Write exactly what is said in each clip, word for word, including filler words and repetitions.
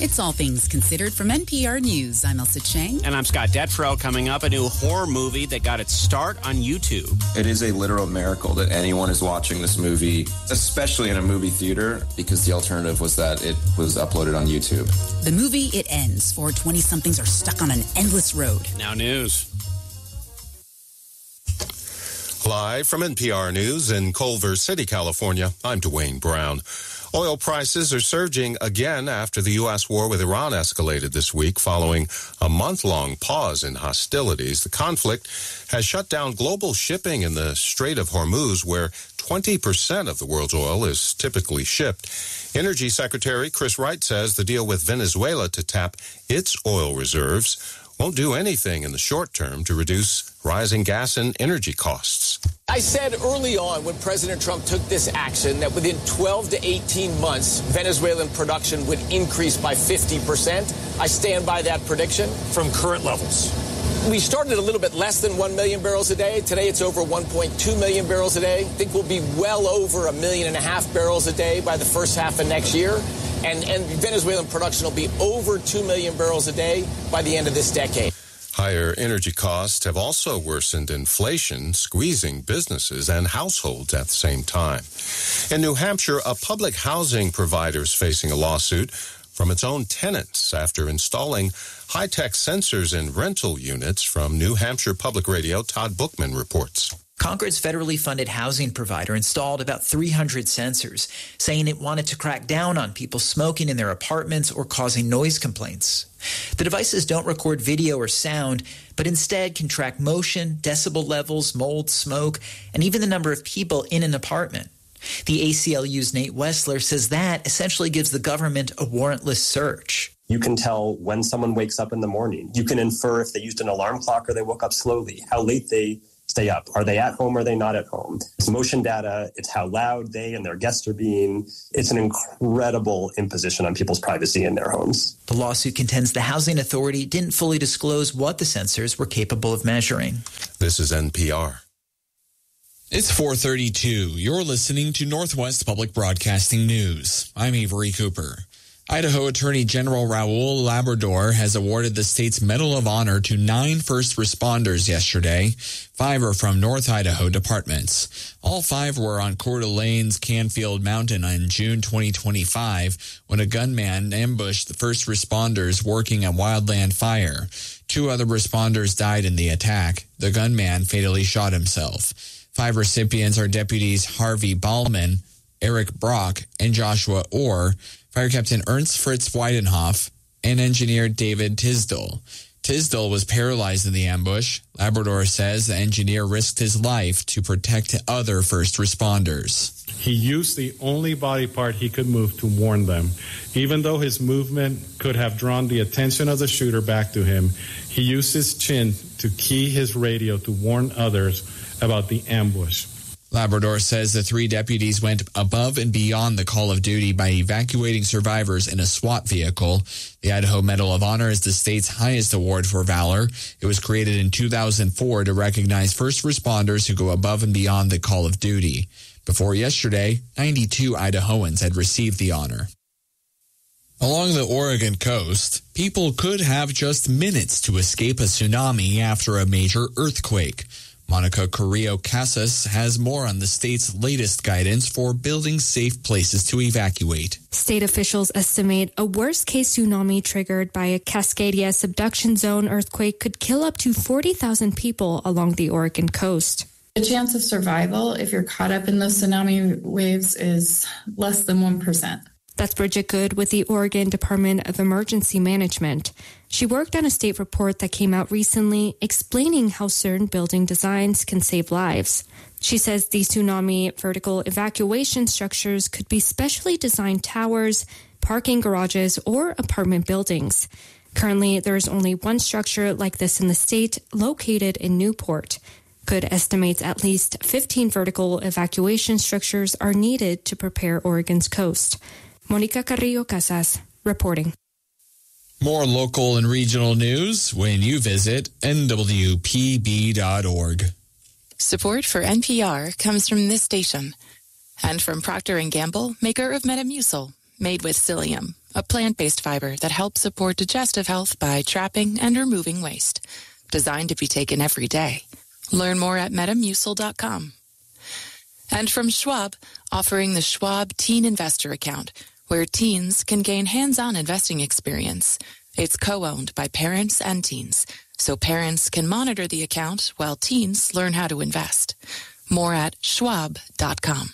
It's All Things Considered from N P R News. I'm Elsa Chang. And I'm Scott Detfro. Coming up, a new horror movie that got its start on YouTube. It is a literal miracle that anyone is watching this movie, especially in a movie theater, because the alternative was that it was uploaded on YouTube. The movie It Ends. Four twenty-somethings are stuck on an endless road. Now news. Live from N P R News in Culver City, California, I'm Dwayne Brown. Oil prices are surging again after the U S war with Iran escalated this week following a month-long pause in hostilities. The conflict has shut down global shipping in the Strait of Hormuz, where twenty percent of the world's oil is typically shipped. Energy Secretary Chris Wright says the deal with Venezuela to tap its oil reserves won't do anything in the short term to reduce rising gas and energy costs. I said early on when President Trump took this action that within twelve to eighteen months, Venezuelan production would increase by fifty percent. I stand by that prediction. From current levels. We started a little bit less than one million barrels a day. Today it's over one point two million barrels a day. I think we'll be well over a million and a half barrels a day by the first half of next year. And, and Venezuelan production will be over two million barrels a day by the end of this decade. Higher energy costs have also worsened inflation, squeezing businesses and households at the same time. In New Hampshire, a public housing provider is facing a lawsuit from its own tenants after installing high-tech sensors in rental units. From New Hampshire Public Radio, Todd Bookman reports. Concord's federally funded housing provider installed about three hundred sensors, saying it wanted to crack down on people smoking in their apartments or causing noise complaints. The devices don't record video or sound, but instead can track motion, decibel levels, mold, smoke, and even the number of people in an apartment. The A C L U's Nate Wessler says that essentially gives the government a warrantless search. You can tell when someone wakes up in the morning. You can infer if they used an alarm clock or they woke up slowly, how late they stay up. Are they at home or are they not at home? It's motion data. It's how loud they and their guests are being. It's an incredible imposition on people's privacy in their homes. The lawsuit contends the Housing Authority didn't fully disclose what the sensors were capable of measuring. This is N P R. It's four thirty-two. You're listening to Northwest Public Broadcasting News. I'm Avery Cooper. Idaho Attorney General Raul Labrador has awarded the state's Medal of Honor to nine first responders yesterday. Five are from North Idaho departments. All five were on Coeur d'Alene's Canfield Mountain in June twenty twenty-five when a gunman ambushed the first responders working a wildland fire. Two other responders died in the attack. The gunman fatally shot himself. Five recipients are deputies Harvey Ballman, Eric Brock, and Joshua Orr, Fire Captain Ernst Fritz Weidenhoff, and engineer David Tisdall. Tisdall was paralyzed in the ambush. Labrador says the engineer risked his life to protect other first responders. He used the only body part he could move to warn them. Even though his movement could have drawn the attention of the shooter back to him, he used his chin to key his radio to warn others about the ambush. Labrador says the three deputies went above and beyond the call of duty by evacuating survivors in a SWAT vehicle. The Idaho Medal of Honor is the state's highest award for valor. It was created in two thousand four to recognize first responders who go above and beyond the call of duty. Before yesterday, ninety-two Idahoans had received the honor. Along the Oregon coast, people could have just minutes to escape a tsunami after a major earthquake. Monica Carrillo-Casas has more on the state's latest guidance for building safe places to evacuate. State officials estimate a worst-case tsunami triggered by a Cascadia subduction zone earthquake could kill up to forty thousand people along the Oregon coast. The chance of survival if you're caught up in those tsunami waves is less than one percent. That's Bridget Good with the Oregon Department of Emergency Management. She worked on a state report that came out recently explaining how certain building designs can save lives. She says these tsunami vertical evacuation structures could be specially designed towers, parking garages, or apartment buildings. Currently, there is only one structure like this in the state, located in Newport. Good estimates at least fifteen vertical evacuation structures are needed to prepare Oregon's coast. Monica Carrillo-Casas reporting. More local and regional news when you visit N W P B dot org. Support for N P R comes from this station and from Procter and Gamble, maker of Metamucil, made with psyllium, a plant-based fiber that helps support digestive health by trapping and removing waste. Designed to be taken every day. Learn more at metamucil dot com. And from Schwab, offering the Schwab Teen Investor Account, where teens can gain hands-on investing experience. It's co-owned by parents and teens, so parents can monitor the account while teens learn how to invest. More at schwab dot com.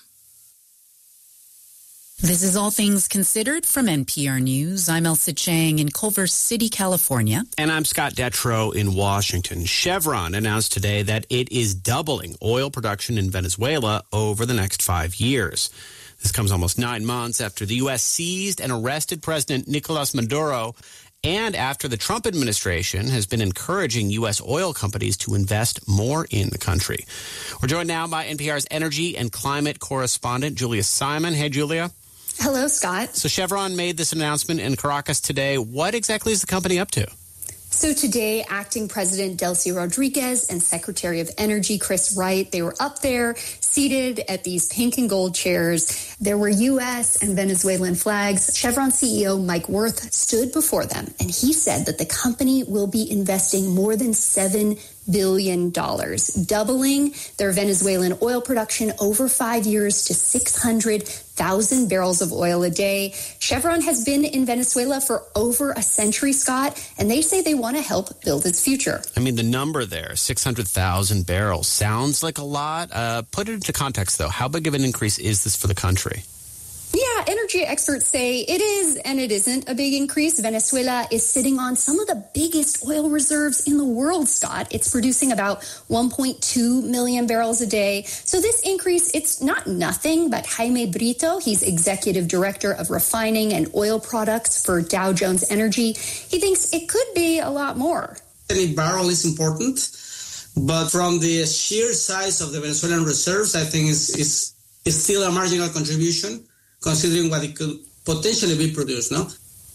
This is All Things Considered from N P R News. I'm Elsa Chang in Culver City, California. And I'm Scott Detrow in Washington. Chevron announced today that it is doubling oil production in Venezuela over the next five years. This comes almost nine months after the U S seized and arrested President Nicolas Maduro and after the Trump administration has been encouraging U S oil companies to invest more in the country. We're joined now by N P R's energy and climate correspondent, Julia Simon. Hey, Julia. Hello, Scott. So Chevron made this announcement in Caracas today. What exactly is the company up to? So today, Acting President Delcy Rodriguez and Secretary of Energy Chris Wright, they were up there seated at these pink and gold chairs. There were U S and Venezuelan flags. Chevron C E O Mike Wirth stood before them, and he said that the company will be investing more than seven billion dollars, doubling their Venezuelan oil production over five years to six hundred thousand barrels of oil a day. Chevron has been in Venezuela for over a century, Scott, and they say they want to help build its future. I mean, the number there, six hundred thousand barrels, sounds like a lot. Uh, put it into context, though. How big of an increase is this for the country? Yeah, energy experts say it is and it isn't a big increase. Venezuela is sitting on some of the biggest oil reserves in the world, Scott. It's producing about one point two million barrels a day. So this increase, it's not nothing, but Jaime Brito, he's executive director of refining and oil products for Dow Jones Energy. He thinks it could be a lot more. Any barrel is important, but from the sheer size of the Venezuelan reserves, I think it's, it's, it's still a marginal contribution, considering what it could potentially be produced, no?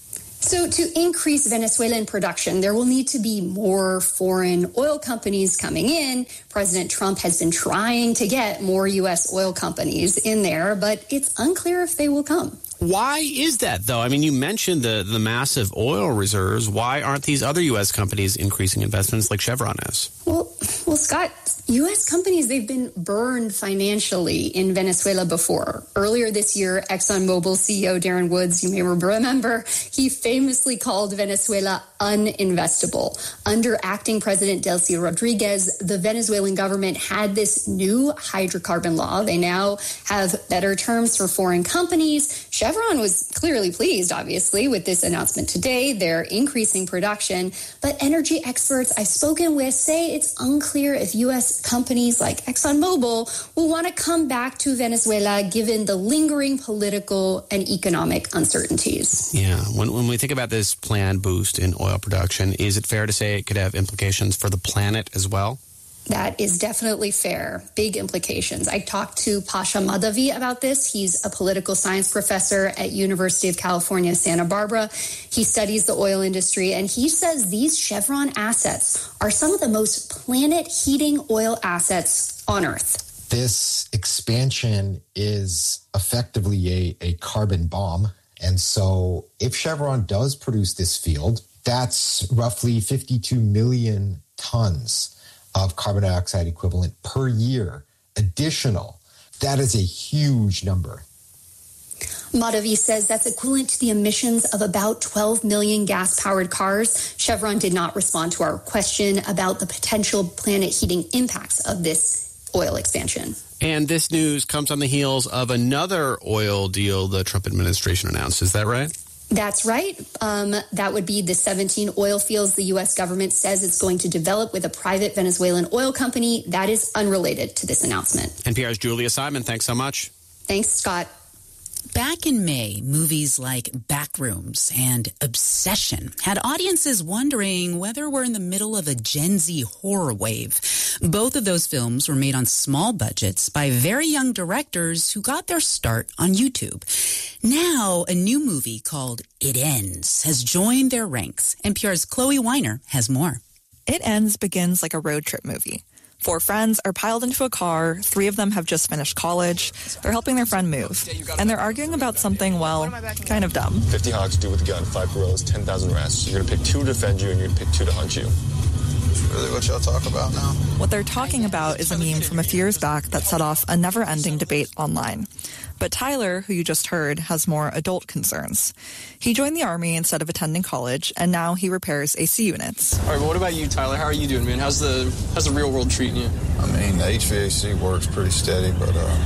So to increase Venezuelan production, there will need to be more foreign oil companies coming in. President Trump has been trying to get more U S oil companies in there, but it's unclear if they will come. Why is that, though? I mean, you mentioned the, the massive oil reserves. Why aren't these other U S companies increasing investments like Chevron is? Well, well, Scott, U S companies, they've been burned financially in Venezuela before. Earlier this year, ExxonMobil C E O Darren Woods, you may remember, he famously called Venezuela uninvestable. Under acting President Delcy Rodriguez, the Venezuelan government had this new hydrocarbon law. They now have better terms for foreign companies. Chevron was clearly pleased, obviously, with this announcement today. They're increasing production. But energy experts I've spoken with say it's unclear if U S companies like ExxonMobil will want to come back to Venezuela given the lingering political and economic uncertainties. Yeah. When, when we think about this planned boost in oil production, is it fair to say it could have implications for the planet as well? That is definitely fair. Big implications. I talked to Pasha Madhavi about this. He's a political science professor at University of California, Santa Barbara. He studies the oil industry, and he says these Chevron assets are some of the most planet-heating oil assets on Earth. This expansion is effectively a, a carbon bomb. And so if Chevron does produce this field, that's roughly fifty-two million tons of carbon dioxide equivalent per year, additional. That is a huge number. Madhavi says that's equivalent to the emissions of about twelve million gas-powered cars. Chevron did not respond to our question about the potential planet-heating impacts of this oil expansion. And this news comes on the heels of another oil deal the Trump administration announced. Is that right? That's right. Um, that would be the seventeen oil fields the U S government says it's going to develop with a private Venezuelan oil company. That is unrelated to this announcement. N P R's Julia Simon, thanks so much. Thanks, Scott. Back in May, movies like Backrooms and Obsession had audiences wondering whether we're in the middle of a Gen Z horror wave. Both of those films were made on small budgets by very young directors who got their start on YouTube. Now, a new movie called It Ends has joined their ranks. N P R's Chloe Weiner has more. It Ends begins like a road trip movie. Four friends are piled into a car. Three of them have just finished college. They're helping their friend move. And they're arguing about something, well, kind of dumb. fifty hogs, two with a gun, five gorillas, ten thousand rats. You're going to pick two to defend you, and you're going to pick two to hunt you. That's really what y'all talk about now? What they're talking about is a meme from a few years back that set off a never-ending debate online. But Tyler, who you just heard, has more adult concerns. He joined the Army instead of attending college, and now he repairs A C units. All right, but what about you, Tyler? How are you doing, man? How's the how's the real world treating you? I mean, the H V A C works pretty steady, but uh,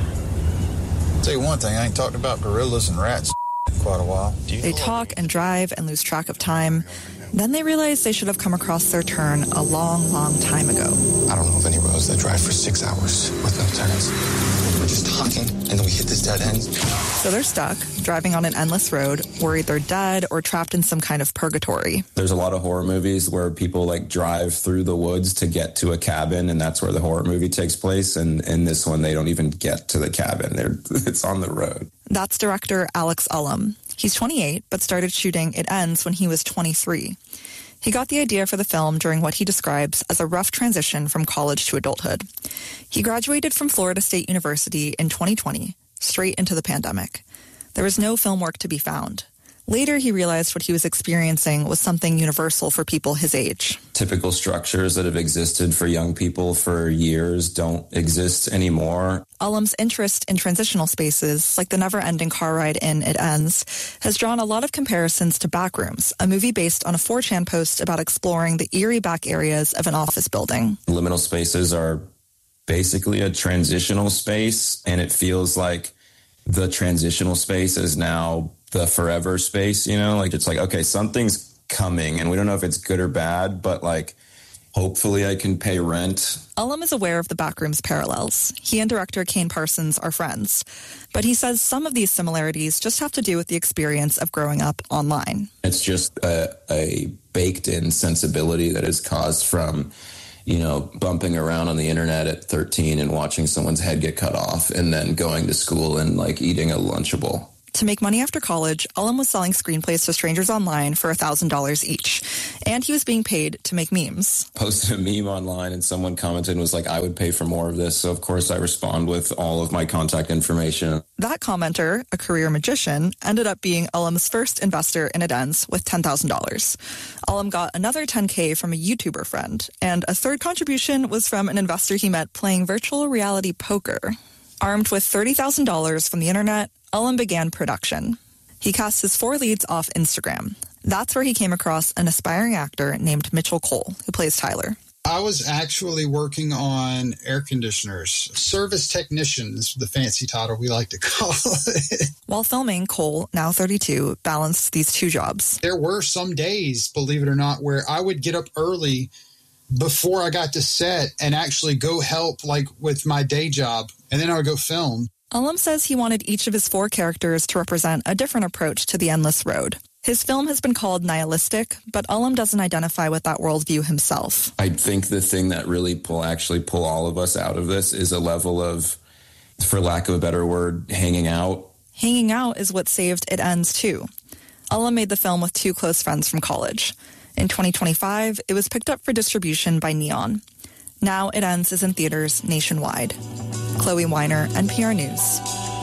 I'll tell you one thing, I ain't talked about gorillas and rats in quite a while. They talk and drive and lose track of time. Then they realize they should have come across their turn a long, long time ago. I don't know of any roads that drive for six hours with no turns. We're just talking, and then we hit this dead end. So they're stuck, driving on an endless road, worried they're dead or trapped in some kind of purgatory. There's a lot of horror movies where people like drive through the woods to get to a cabin, and that's where the horror movie takes place. And in this one, they don't even get to the cabin. They're, it's on the road. That's director Alex Ullum. He's twenty-eight, but started shooting It Ends when he was twenty-three. He got the idea for the film during what he describes as a rough transition from college to adulthood. He graduated from Florida State University in twenty twenty, straight into the pandemic. There was no film work to be found. Later, he realized what he was experiencing was something universal for people his age. Typical structures that have existed for young people for years don't exist anymore. Ullum's interest in transitional spaces, like the never-ending car ride in It Ends, has drawn a lot of comparisons to Backrooms, a movie based on a four chan post about exploring the eerie back areas of an office building. Liminal spaces are basically a transitional space, and it feels like the transitional space is now the forever space, you know, like it's like, okay, something's coming and we don't know if it's good or bad, but like, hopefully I can pay rent. Ullum is aware of the Backrooms parallels. He and director Kane Parsons are friends, but he says some of these similarities just have to do with the experience of growing up online. It's just a, a baked-in sensibility that is caused from, you know, bumping around on the internet at thirteen and watching someone's head get cut off and then going to school and like eating a Lunchable. To make money after college, Ullum was selling screenplays to strangers online for one thousand dollars each, and he was being paid to make memes. Posted a meme online and someone commented and was like, I would pay for more of this. So, of course, I respond with all of my contact information. That commenter, a career magician, ended up being Ullum's first investor in It Ends with ten thousand dollars. Ullum got another ten K from a YouTuber friend, and a third contribution was from an investor he met playing virtual reality poker. Armed with thirty thousand dollars from the internet, Ullum began production. He cast his four leads off Instagram. That's where he came across an aspiring actor named Mitchell Cole, who plays Tyler. I was actually working on air conditioners. Service technician is the fancy title we like to call it. While filming, Cole, now thirty-two, balanced these two jobs. There were some days, believe it or not, where I would get up early before I got to set and actually go help like with my day job, and then I would go film. Ullum says he wanted each of his four characters to represent a different approach to the endless road. His film has been called nihilistic, but Ullum doesn't identify with that worldview himself. I think the thing that really pull actually pull all of us out of this is a level of, for lack of a better word, hanging out. Hanging out is what saved It Ends too. Ullum made the film with two close friends from college. In twenty twenty-five, it was picked up for distribution by Neon. Now It Ends is in theaters nationwide. Chloe Weiner, N P R News.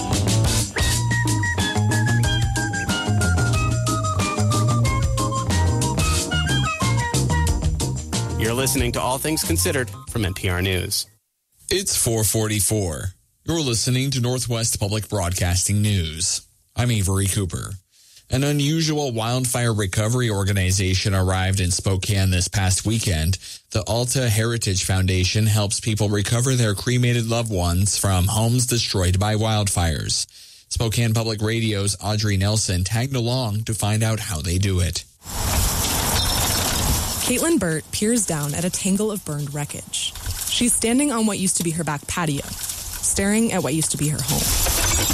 You're listening to All Things Considered from N P R News. It's four forty-four. You're listening to Northwest Public Broadcasting News. I'm Avery Cooper. An unusual wildfire recovery organization arrived in Spokane this past weekend. The Alta Heritage Foundation helps people recover their cremated loved ones from homes destroyed by wildfires. Spokane Public Radio's Audrey Nelson tagged along to find out how they do it. Caitlin Burt peers down at a tangle of burned wreckage. She's standing on what used to be her back patio, staring at what used to be her home.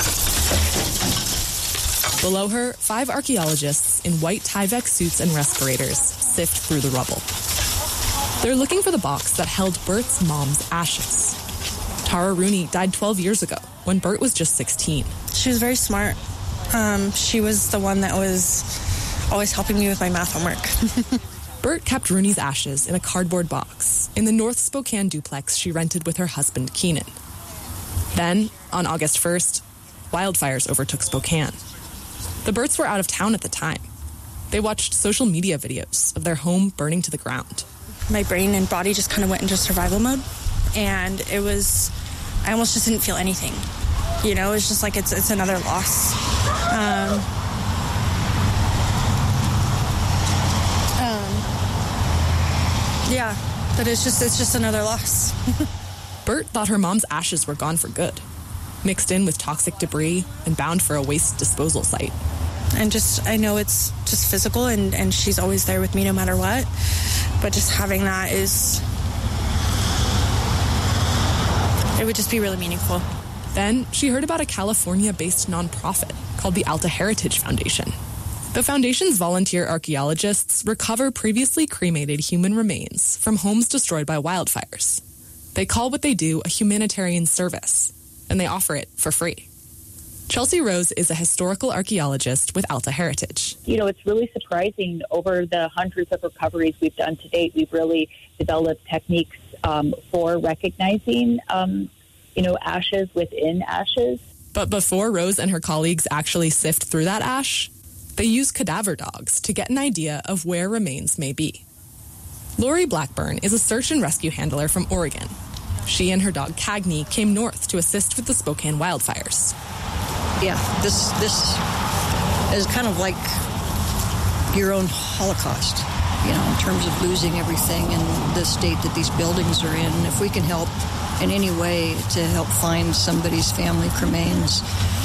Below her, five archaeologists in white Tyvek suits and respirators sift through the rubble. They're looking for the box that held Bert's mom's ashes. Tara Rooney died twelve years ago when Bert was just sixteen. She was very smart. Um, she was the one that was always helping me with my math homework. Bert kept Rooney's ashes in a cardboard box in the North Spokane duplex she rented with her husband, Keenan. Then, on August first, wildfires overtook Spokane. The Berts were out of town at the time. They watched social media videos of their home burning to the ground. My brain and body just kind of went into survival mode, and it was, I almost just didn't feel anything. You know, it's just like it's it's another loss. Um, um, yeah, but it's just it's just another loss. Bert thought her mom's ashes were gone for good, mixed in with toxic debris and bound for a waste disposal site. And just, I know it's just physical, and, and she's always there with me no matter what, but just having that is, it would just be really meaningful. Then she heard about a California-based nonprofit called the Alta Heritage Foundation. The foundation's volunteer archaeologists recover previously cremated human remains from homes destroyed by wildfires. They call what they do a humanitarian service, and they offer it for free. Chelsea Rose is a historical archaeologist with Alta Heritage. You know, it's really surprising. Over the hundreds of recoveries we've done to date, we've really developed techniques um, for recognizing um you know, ashes within ashes. But before Rose and her colleagues actually sift through that ash, they use cadaver dogs to get an idea of where remains may be. Lori Blackburn is a search and rescue handler from Oregon. She and her dog Cagney came north to assist with the Spokane wildfires. Yeah, this this is kind of like your own Holocaust, you know, in terms of losing everything and the state that these buildings are in. If we can help in any way to help find somebody's family cremains,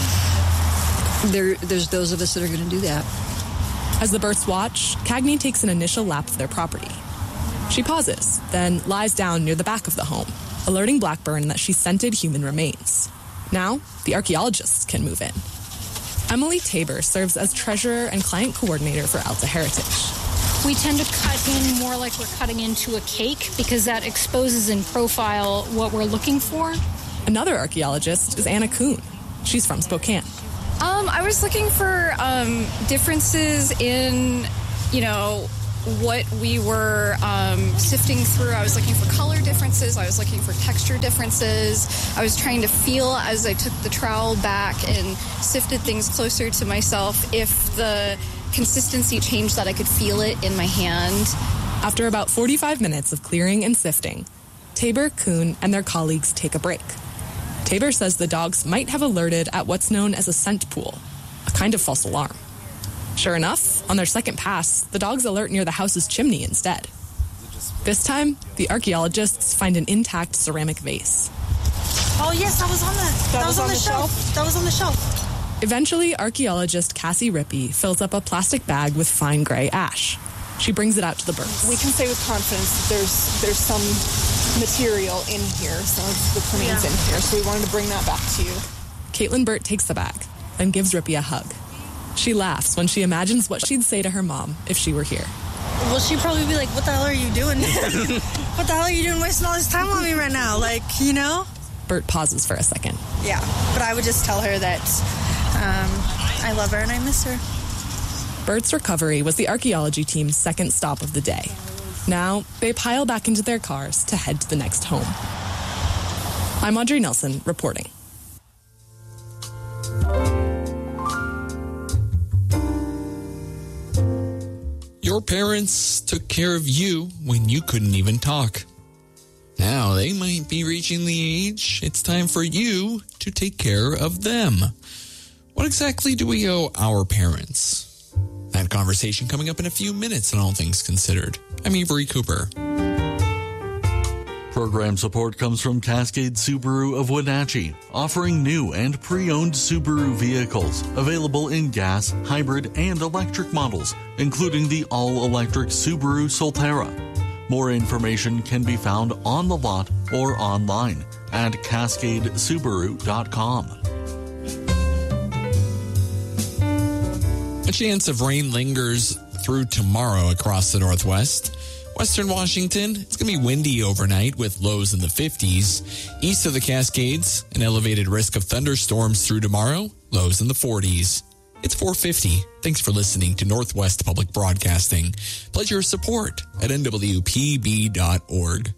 there, there's those of us that are going to do that. As the Berts watch, Cagney takes an initial lap of their property. She pauses, then lies down near the back of the home, alerting Blackburn that she scented human remains. Now, the archaeologists can move in. Emily Tabor serves as treasurer and client coordinator for Alta Heritage. We tend to cut in more like we're cutting into a cake because that exposes and profile what we're looking for. Another archaeologist is Anna Kuhn. She's from Spokane. Um, I was looking for um, differences in, you know, what we were um, sifting through. I was looking for color differences. I was looking for texture differences. I was trying to feel as I took the trowel back and sifted things closer to myself if the consistency changed, that I could feel it in my hand. After about forty-five minutes of clearing and sifting, Tabor, Kuhn, and their colleagues take a break. Tabor says the dogs might have alerted at what's known as a scent pool, a kind of false alarm. Sure enough, on their second pass, the dogs alert near the house's chimney instead. This time, the archaeologists find an intact ceramic vase. Oh yes, that was on the that, that was, was on, on the, the shelf. shelf. That was on the shelf. Eventually, archaeologist Cassie Rippey fills up a plastic bag with fine gray ash. She brings it out to the Berts. We can say with confidence that there's there's some material in here, some of the remains yeah. in here, so we wanted to bring that back to you. Caitlin Burt takes the bag and gives Rippey a hug. She laughs when she imagines what she'd say to her mom if she were here. Well, she'd probably be like, what the hell are you doing? What the hell are you doing wasting all this time on me right now? Like, you know? Bert pauses for a second. Yeah, but I would just tell her that um, I love her and I miss her. Bert's recovery was the archaeology team's second stop of the day. Now, they pile back into their cars to head to the next home. I'm Audrey Nelson, reporting. Your parents took care of you when you couldn't even talk. Now they might be reaching the age it's time for you to take care of them. What exactly do we owe our parents? That conversation coming up in a few minutes on All Things Considered. I'm Avery Cooper. Program support comes from Cascade Subaru of Wenatchee, offering new and pre-owned Subaru vehicles available in gas, hybrid, and electric models, including the all-electric Subaru Solterra. More information can be found on the lot or online at cascade subaru dot com. A chance of rain lingers through tomorrow across the Northwest. Western Washington, it's going to be windy overnight with lows in the fifties. East of the Cascades, an elevated risk of thunderstorms through tomorrow, lows in the forties. It's four fifty. Thanks for listening to Northwest Public Broadcasting. Pledge your support at N W P B dot org.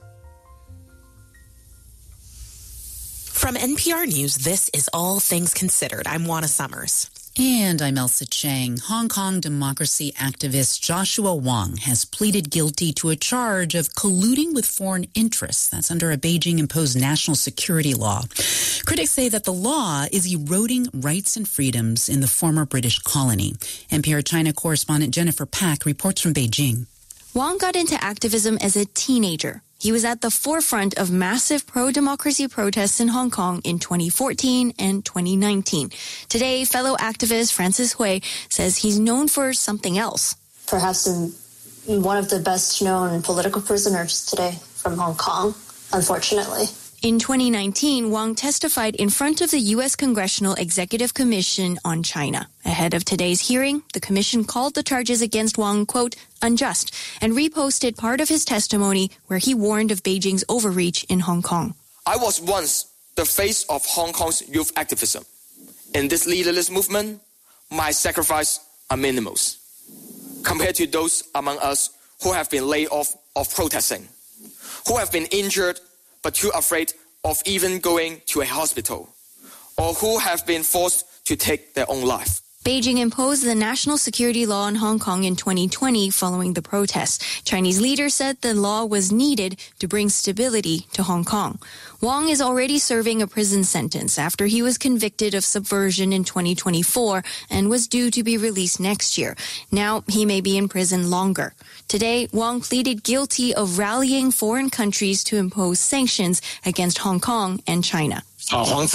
From N P R News, this is All Things Considered. I'm Juana Summers. And I'm Elsa Chang. Hong Kong democracy activist Joshua Wong has pleaded guilty to a charge of colluding with foreign interests. That's under a Beijing-imposed national security law. Critics say that the law is eroding rights and freedoms in the former British colony. N P R China correspondent Jennifer Pak reports from Beijing. Wong got into activism as a teenager. He was at the forefront of massive pro-democracy protests in Hong Kong in twenty fourteen and twenty nineteen. Today, fellow activist Francis Hui says he's known for something else. Perhaps in one of the best known political prisoners today from Hong Kong, unfortunately. In twenty nineteen, Wong testified in front of the U S Congressional Executive Commission on China. Ahead of today's hearing, the commission called the charges against Wong, quote, unjust, and reposted part of his testimony where he warned of Beijing's overreach in Hong Kong. I was once the face of Hong Kong's youth activism. In this leaderless movement, my sacrifices are minimal compared to those among us who have been laid off of protesting, who have been injured but too afraid of even going to a hospital, or who have been forced to take their own life. Beijing imposed the national security law in Hong Kong in twenty twenty following the protests. Chinese leaders said the law was needed to bring stability to Hong Kong. Wong is already serving a prison sentence after he was convicted of subversion in twenty twenty-four and was due to be released next year. Now he may be in prison longer. Today, Wong pleaded guilty of rallying foreign countries to impose sanctions against Hong Kong and China. Wong's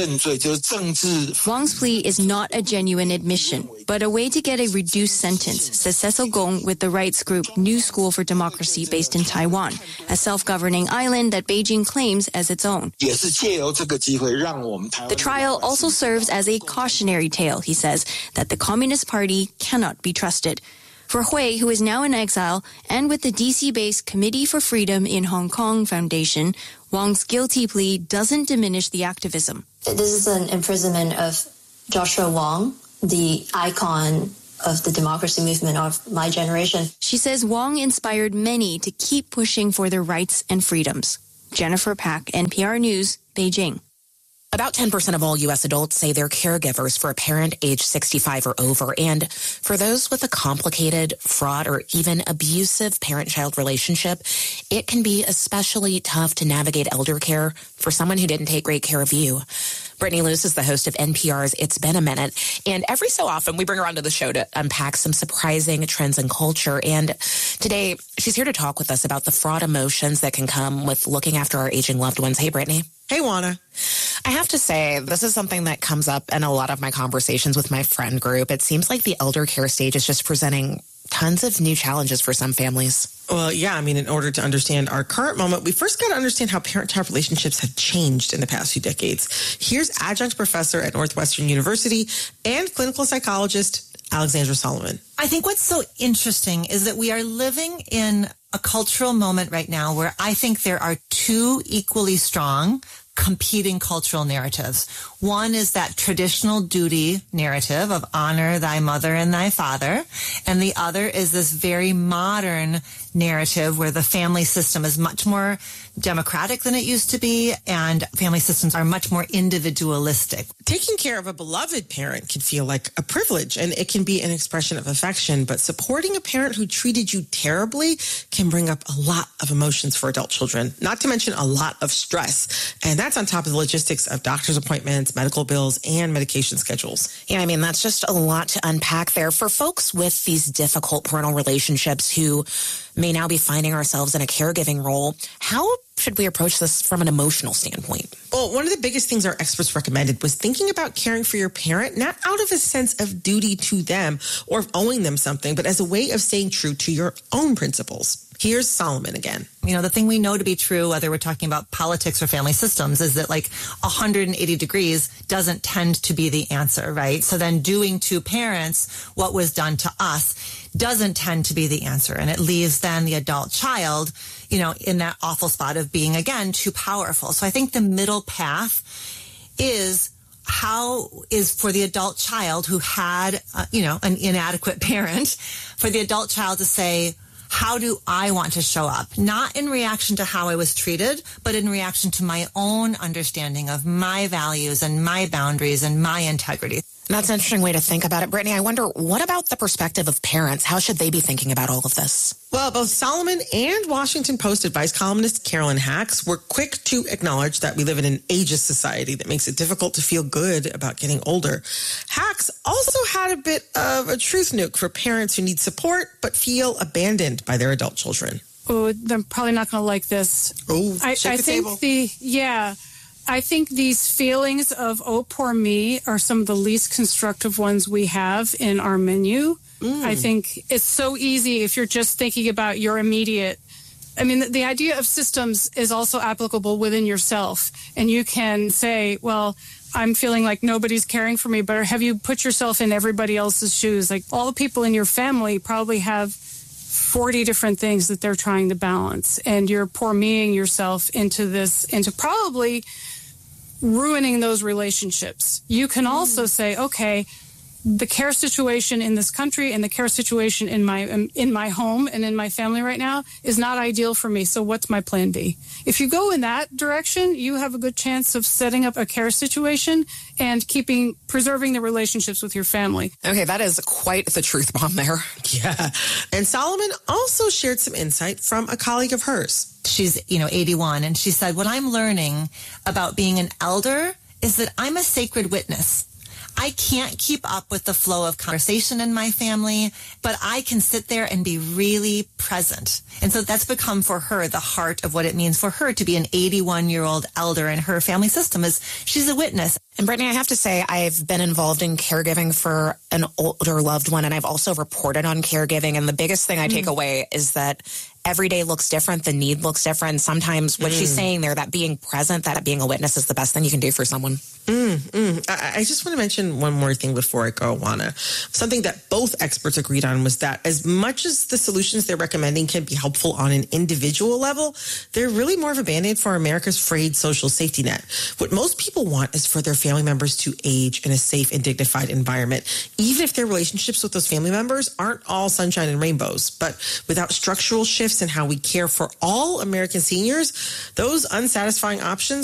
plea is not a genuine admission, but a way to get a reduced sentence, says Cecil Gong with the rights group New School for Democracy based in Taiwan, a self-governing island that Beijing claims as its own. The trial also serves as a cautionary tale, he says, that the Communist Party cannot be trusted. For Hui, who is now in exile, and with the D C-based Committee for Freedom in Hong Kong Foundation, Wong's guilty plea doesn't diminish the activism. This is an imprisonment of Joshua Wong, the icon of the democracy movement of my generation. She says Wong inspired many to keep pushing for their rights and freedoms. Jennifer Pak, N P R News, Beijing. About ten percent of all U S adults say they're caregivers for a parent age sixty-five or over. And for those with a complicated, fraught, or even abusive parent-child relationship, it can be especially tough to navigate elder care for someone who didn't take great care of you. Brittany Luce is the host of N P R's It's Been a Minute, and every so often we bring her onto the show to unpack some surprising trends in culture. And today, she's here to talk with us about the fraught emotions that can come with looking after our aging loved ones. Hey, Brittany. Hey, Juana. I have to say, this is something that comes up in a lot of my conversations with my friend group. It seems like the elder care stage is just presenting tons of new challenges for some families. Well, yeah, I mean, in order to understand our current moment, we first got to understand how parent-child relationships have changed in the past few decades. Here's adjunct professor at Northwestern University and clinical psychologist Alexandra Solomon. I think what's so interesting is that we are living in a cultural moment right now where I think there are two equally strong competing cultural narratives. One is that traditional duty narrative of honor thy mother and thy father. And the other is this very modern narrative where the family system is much more democratic than it used to be, and family systems are much more individualistic. Taking care of a beloved parent can feel like a privilege, and it can be an expression of affection, but supporting a parent who treated you terribly can bring up a lot of emotions for adult children, not to mention a lot of stress. And that's on top of the logistics of doctor's appointments, medical bills, and medication schedules. Yeah, I mean, that's just a lot to unpack there. For folks with these difficult parental relationships who may now be finding ourselves in a caregiving role, how should we approach this from an emotional standpoint? Well, one of the biggest things our experts recommended was thinking about caring for your parent, not out of a sense of duty to them or of owing them something, but as a way of staying true to your own principles. Here's Solomon again. You know, the thing we know to be true, whether we're talking about politics or family systems, is that like one hundred eighty degrees doesn't tend to be the answer, right? So then doing to parents what was done to us doesn't tend to be the answer. And it leaves then the adult child, you know, in that awful spot of being, again, too powerful. So I think the middle path is how is for the adult child who had, uh, you know, an inadequate parent, for the adult child to say, how do I want to show up? Not in reaction to how I was treated, but in reaction to my own understanding of my values and my boundaries and my integrity. That's an interesting way to think about it. Brittany, I wonder, what about the perspective of parents? How should they be thinking about all of this? Well, both Solomon and Washington Post advice columnist Carolyn Hax were quick to acknowledge that we live in an ageist society that makes it difficult to feel good about getting older. Hax also had a bit of a truth nuke for parents who need support but feel abandoned by their adult children. Oh, they're probably not going to like this. Oh, I, shake I the think table. the, yeah. I think these feelings of, oh, poor me, are some of the least constructive ones we have in our menu. Mm. I think it's so easy if you're just thinking about your immediate. I mean, the, the idea of systems is also applicable within yourself. And you can say, well, I'm feeling like nobody's caring for me, but have you put yourself in everybody else's shoes? Like, all the people in your family probably have forty different things that they're trying to balance. And you're poor meing yourself into this, into probably ruining those relationships. You can also say, okay, the care situation in this country and the care situation in my in my home and in my family right now is not ideal for me. So what's my plan B? If you go in that direction, you have a good chance of setting up a care situation and keeping preserving the relationships with your family. Okay, that is quite the truth bomb there. Yeah. And Solomon also shared some insight from a colleague of hers. She's, you know, eighty-one, and she said, what I'm learning about being an elder is that I'm a sacred witness. I can't keep up with the flow of conversation in my family, but I can sit there and be really present. And so that's become for her the heart of what it means for her to be an eighty-one-year-old elder in her family system, is she's a witness. And Brittany, I have to say, I've been involved in caregiving for an older loved one, and I've also reported on caregiving. And the biggest thing I take mm. away is that every day looks different. The need looks different. Sometimes what mm. she's saying there, that being present, that being a witness is the best thing you can do for someone. Mm, mm. I, I just want to mention one more thing before I go, Juana. Something that both experts agreed on was that as much as the solutions they're recommending can be helpful on an individual level, they're really more of a Band-Aid for America's frayed social safety net. What most people want is for their family members to age in a safe and dignified environment, even if their relationships with those family members aren't all sunshine and rainbows. But without structural shifts in how we care for all American seniors, those unsatisfying options